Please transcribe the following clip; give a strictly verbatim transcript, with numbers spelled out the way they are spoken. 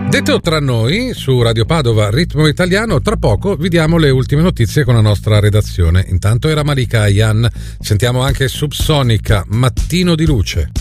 Detto tra noi, su Radio Padova Ritmo Italiano, tra poco vi diamo le ultime notizie con la nostra redazione. Intanto era Malika Ayan, sentiamo anche Subsonica, Mattino di luce.